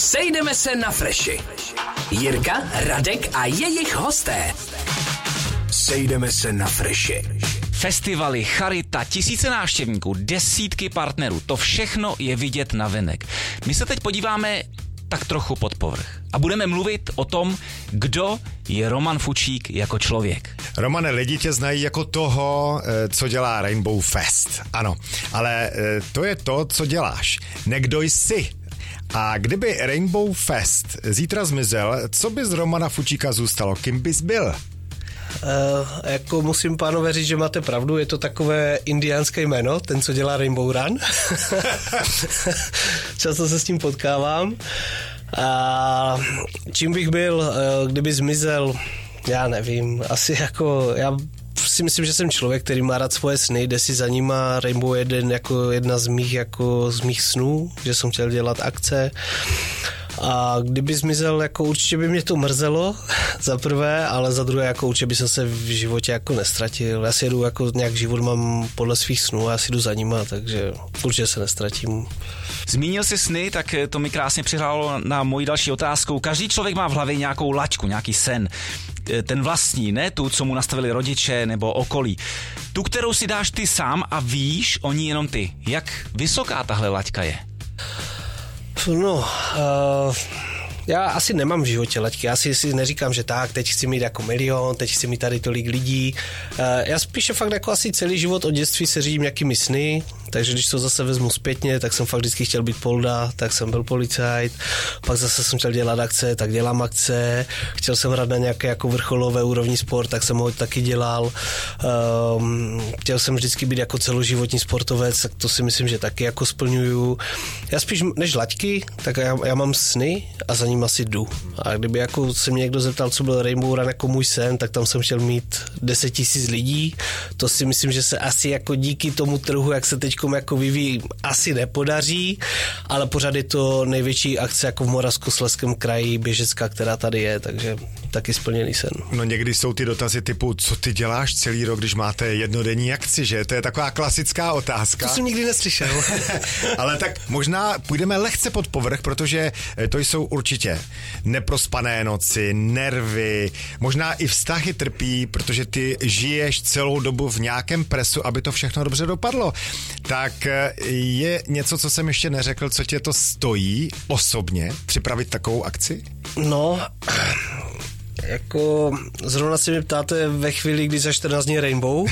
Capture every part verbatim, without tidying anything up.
Sejdeme se na Freši. Jirka, Radek a jejich hosté. Sejdeme se na Freši. Festivaly, charita, tisíce návštěvníků, desítky partnerů, to všechno je vidět navenek. My se teď podíváme tak trochu pod povrch a budeme mluvit o tom, kdo je Roman Fučík jako člověk. Romane, lidi tě znají jako toho, co dělá Rainbow Fest. Ano, ale to je to, co děláš. Ne kdo jsi. A kdyby Rainbow Fest zítra zmizel, co by z Romana Fučíka zůstalo? Kým bys byl? Uh, jako musím, pánové, říct, že máte pravdu, je to takové indiánské jméno, ten, co dělá Rainbow Run. Často se s tím potkávám. A čím bych byl, kdyby zmizel, já nevím, asi jako, já si myslím, že jsem člověk, který má rád svoje sny, jde si za nima. Rainbow je jeden, jako jedna z mých, jako z mých snů, že jsem chtěl dělat akce. A kdyby zmizel, jako určitě by mě to mrzelo, za prvé, ale za druhé, jako určitě by jsem se v životě jako nestratil. Já si jedu, jako nějak život mám podle svých snů a já si jdu za nima, takže určitě se nestratím. Zmínil jsi sny, tak to mi krásně přihrálo na moji další otázku. Každý člověk má v hlavě nějakou laťku, nějaký sen. Ten vlastní, ne tu, co mu nastavili rodiče nebo okolí. Tu, kterou si dáš ty sám a víš o ní jenom ty. Jak vysoká tahle laťka je? No, uh, já asi nemám v životě laťky, já si, si neříkám, že tak, teď chci mít jako milion, teď chci mít tady tolik lidí. Uh, já spíše fakt jako asi celý život od dětství se řídím nějakými sny, takže když to zase vezmu zpětně, tak jsem fakt vždycky chtěl být polda, tak jsem byl policajt, pak zase jsem chtěl dělat akce, tak dělám akce, chtěl jsem hrát na nějaké jako vrcholové úrovni sport, tak jsem ho taky dělal, um, chtěl jsem vždycky být jako celoživotní sportovec, tak to si myslím, že taky jako splňuju. Já spíš než laťky, tak já, já mám sny a za ním asi jdu. A kdyby jako se mě někdo zeptal, co byl Rainbow Run jako můj sen, tak tam jsem chtěl mít deset tisíc lidí, to si myslím, že se asi jako díky tomu trhu, jak se teď jako vyvíjí, asi nepodaří, ale pořád je to největší akce jako v Moravskoslezském kraji běžecká, která tady je, takže taky splněný sen. No někdy jsou ty dotazy typu, co ty děláš celý rok, když máte jednodenní akci, že? To je taková klasická otázka. To jsem nikdy neslyšel. Ale tak možná půjdeme lehce pod povrch, protože to jsou určitě neprospané noci, nervy, možná i vztahy trpí, protože ty žiješ celou dobu v nějakém presu, aby to všechno dobře dopadlo. Tak je něco, co jsem ještě neřekl, co tě to stojí osobně připravit takovou akci? No, jako zrovna se mě ptáte ve chvíli, kdy za čtrnáct dní Rainbow,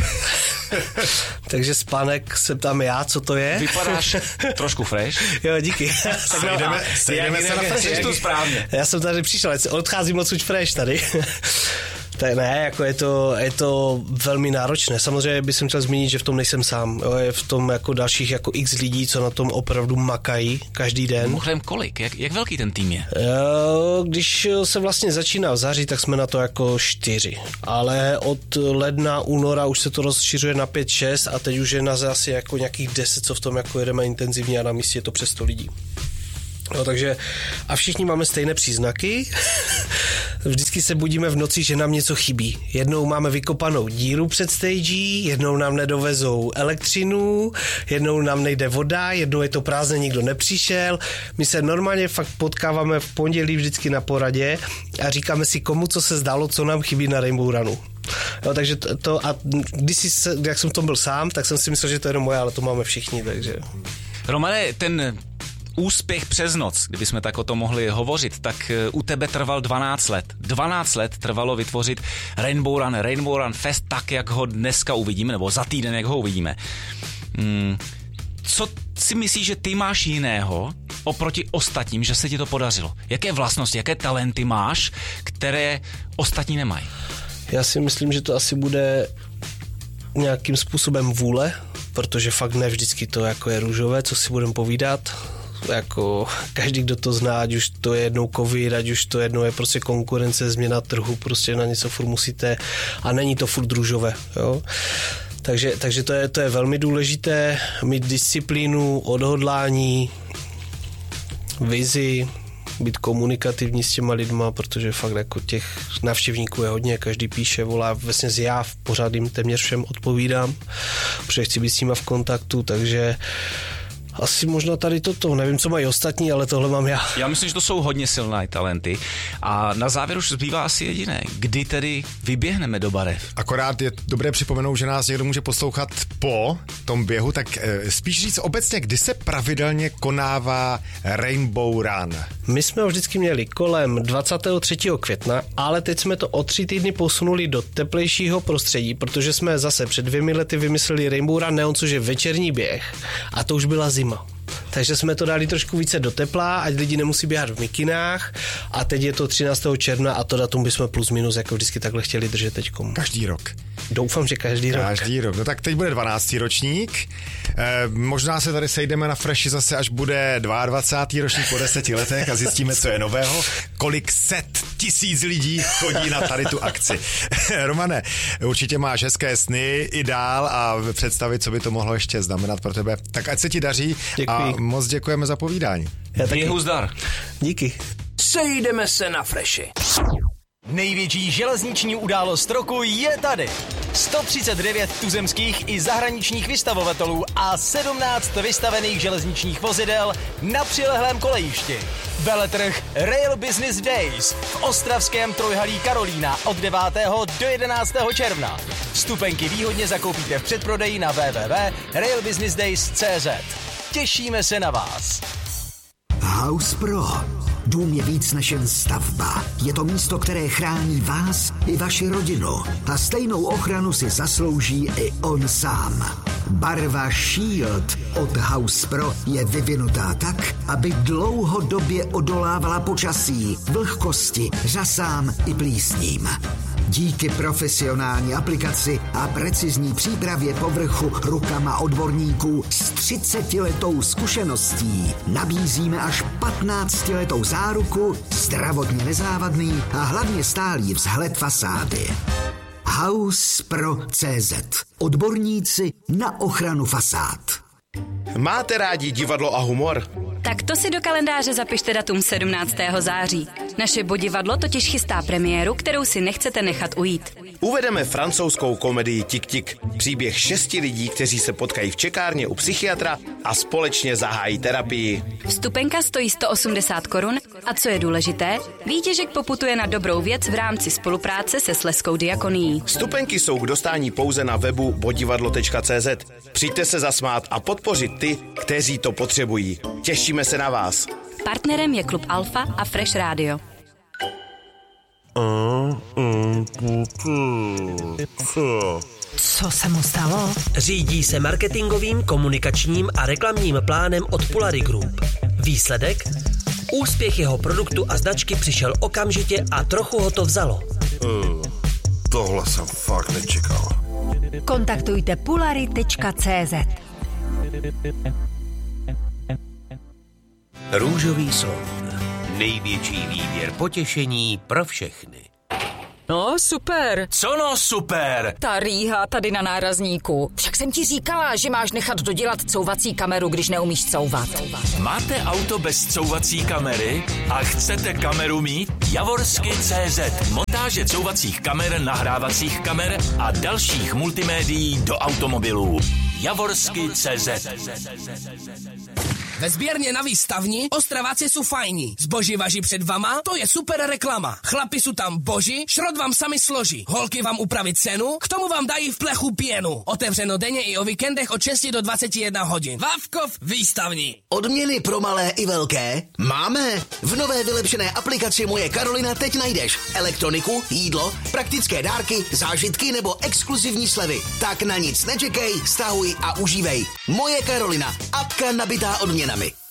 takže spánek se ptám já, co to je. Vypadáš trošku fresh. Jo, díky. Sejdeme, sejdeme se na fresh, to správně. Já jsem tady přišel, odcházím odsud fresh tady. Tak ne, jako je to, je to velmi náročné. Samozřejmě bych chtěl zmínit, že v tom nejsem sám. Jo, je v tom jako dalších jako x lidí, co na tom opravdu makají každý den. Mimochodem kolik? Jak, jak velký ten tým je? Jo, když se vlastně začíná v září, tak jsme na to jako čtyři. Ale od ledna, února už se to rozšiřuje na pět, šest a teď už je nás asi jako nějakých deset, co v tom jako jedeme intenzivně a na místě je to přes sto lidí. No, takže a všichni máme stejné příznaky. Vždycky se budíme v noci, že nám něco chybí. Jednou máme vykopanou díru před stagí, jednou nám nedovezou elektřinu, jednou nám nejde voda, jednou je to prázdné, nikdo nepřišel. My se normálně fakt potkáváme v pondělí vždycky na poradě a říkáme si, komu co se zdálo, co nám chybí na Rainbow Runu. Jo, takže to, to a když si, jak jsem v tom byl sám, tak jsem si myslel, že to je jenom moje, ale to máme všichni, takže... Romane, ten úspěch přes noc, kdybychom tak o tom mohli hovořit, tak u tebe trval dvanáct let. dvanáct let trvalo vytvořit Rainbow Run, Rainbow Run Fest tak, jak ho dneska uvidíme, nebo za týden, jak ho uvidíme. Hmm. Co si myslíš, že ty máš jiného oproti ostatním, že se ti to podařilo? Jaké vlastnosti, jaké talenty máš, které ostatní nemají? Já si myslím, že to asi bude nějakým způsobem vůle, protože fakt ne vždycky to jako je růžové, co si budeme povídat. Jako každý, kdo to zná, ať už to je jednou covid, ať už to jednou je prostě konkurence, změna trhu, prostě na něco furt musíte a není to furt růžové, jo. Takže, takže to, je, to je velmi důležité, mít disciplínu, odhodlání, vizi, být komunikativní s těma lidma, protože fakt jako těch návštěvníků je hodně, každý píše, volá, vlastně já pořád jim téměř všem odpovídám, protože chci být s nima v kontaktu, takže Asi možná tady toto, nevím, co mají ostatní, ale tohle mám já. Já myslím, že to jsou hodně silné talenty. A na závěr už zbývá asi jediné. Kdy tedy vyběhneme do barev? Akorát je dobré připomenout, že nás někdo může poslouchat po tom běhu, tak spíš říct obecně, kdy se pravidelně konává Rainbow Run. My jsme ho vždycky měli kolem dvacátého třetího května, ale teď jsme to o tři týdny posunuli do teplejšího prostředí, protože jsme zase před dvěmi lety vymysleli Rainbow Run Neon, což je večerní běh. A to už byla zima. Takže jsme to dali trošku více do tepla, ať lidi nemusí běhat v mikinách, a teď je to třináctého června a to datum bychom plus minus jako vždycky takhle chtěli držet teďkom. Každý rok. Doufám, že každý rok. Každý rok. No tak teď bude dvanáctý ročník. E, možná se tady sejdeme na Freši zase, až bude dvacátý druhý ročník po deseti letech a zjistíme, co je nového. Kolik set tisíc lidí chodí na tady tu akci. Romane, určitě máš hezké sny i dál a představit, co by to mohlo ještě znamenat pro tebe. Tak ať se ti daří. Děkuji. A moc děkujeme za povídání. Běhu zdar. Díky. Sejdeme se na Freši. Největší železniční událost roku je tady. sto třicet devět tuzemských i zahraničních vystavovatelů a sedmnáct vystavených železničních vozidel na přilehlém kolejišti. Veletrh Rail Business Days v ostravském trojhalí Karolína od devátého do jedenáctého června. Vstupenky výhodně zakoupíte v předprodeji na w w w tečka rail business days tečka c z. Těšíme se na vás. House Pro. Dům je víc než jen stavba. Je to místo, které chrání vás i vaši rodinu. A stejnou ochranu si zaslouží i on sám. Barva Shield od House Pro je vyvinutá tak, aby dlouhodobě odolávala počasí, vlhkosti, řasám i plísním. Díky profesionální aplikaci a precizní přípravě povrchu rukama odborníků s třicetiletou zkušeností nabízíme až patnáctiletou záruku, zdravotně nezávadný a hlavně stálý vzhled fasády. House Pro tečka cé zet. Odborníci na ochranu fasád. Máte rádi divadlo a humor? Tak to si do kalendáře zapište datum sedmnáctého září. Naše Bodivadlo totiž chystá premiéru, kterou si nechcete nechat ujít. Uvedeme francouzskou komedii Tik Tik. Příběh šesti lidí, kteří se potkají v čekárně u psychiatra a společně zahájí terapii. Vstupenka stojí sto osmdesát korun a co je důležité, výtěžek poputuje na dobrou věc v rámci spolupráce se Slezskou diakonií. Vstupenky jsou k dostání pouze na webu bodivadlo tečka cé zet. Přijďte se zasmát a podpořit ty, kteří to potřebují. Těšíme se na vás. Partnerem je Klub Alfa a Fresh Radio. Co se mu stalo? Řídí se marketingovým, komunikačním a reklamním plánem od Polary Group. Výsledek? Úspěch jeho produktu a značky přišel okamžitě a trochu ho to vzalo. Uh, tohle jsem fakt nečekal. Kontaktujte polary tečka cé zet. Růžový slon. Největší výběr potěšení pro všechny. No, super. Co no super? Ta rýha tady na nárazníku. Však jsem ti říkala, že máš nechat dodělat couvací kameru, když neumíš couvat. Máte auto bez couvací kamery a chcete kameru mít? Javorsky tečka cé zet. Montáže couvacích kamer, nahrávacích kamer a dalších multimédií do automobilů. Javorsky tečka cé zet. Ve sběrně na výstavni Ostraváci jsou fajní. Zboží važí před vama, to je super reklama. Chlapi jsou tam boží, šrot vám sami složí. Holky vám upraví cenu, k tomu vám dají v plechu pěnu. Otevřeno denně i o víkendech od šesti do dvaceti jedné hodin. Vávkov výstavní. Odměny pro malé i velké? Máme! V nové vylepšené aplikaci Moje Karolina teď najdeš elektroniku, jídlo, praktické dárky, zážitky nebo exkluzivní slevy. Tak na nic nečekej, stahuj a užívej. Moje Karolina, apka nabitá odměnami.